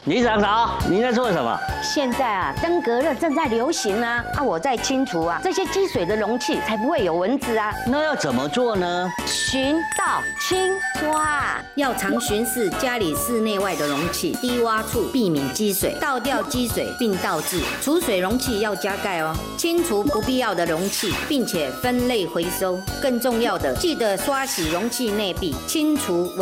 李长嫂，你在做什么？ 现在啊，登革热正在流行啊，我在清除啊这些积水的容器，才不会有蚊子啊。 那要怎么做呢？ 巡、倒、清、刷， 要常巡视家里室内外的容器、低洼处，避免积水，倒掉积水并倒置。储水容器要加盖哦，清除不必要的容器，并且分类回收。更重要的，记得刷洗容器内壁，清除